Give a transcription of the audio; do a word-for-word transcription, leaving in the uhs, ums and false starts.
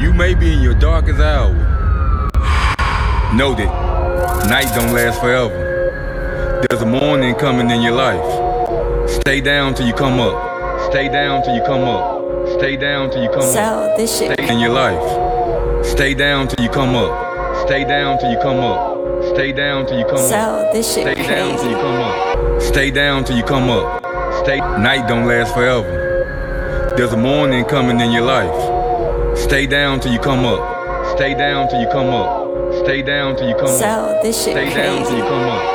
You may be in your darkest hour. Know that night don't last forever. There's a morning coming in your life. Stay down till you come up. Stay down till you come up. Stay down till you come So, up. this shit Stay in your life. Stay down till you come up. Stay down till you come up. Stay down till you come So, up. this shit Stay down till you crazy. come up. Stay down till you come up. Stay. Night don't last forever. There's a morning coming in your life. Stay down till you come up. Stay down till you come up. Stay down till you come up. So, this shit Stay down till crazy. you come up.